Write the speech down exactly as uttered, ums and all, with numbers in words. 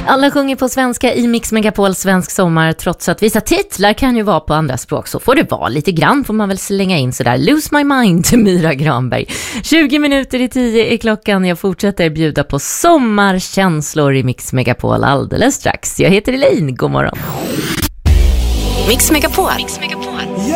Alla sjunger på svenska i Mix Megapol svensk sommar, trots att vissa titlar kan ju vara på andra språk. Så får det vara, lite grann får man väl slänga in sådär. Lose My Mind till Myra Granberg. tjugo minuter i tio är klockan. Jag fortsätter bjuda på sommarkänslor i Mix Megapol alldeles strax. Jag heter Elaine, god morgon. Mix Megapol. Mix Megapol.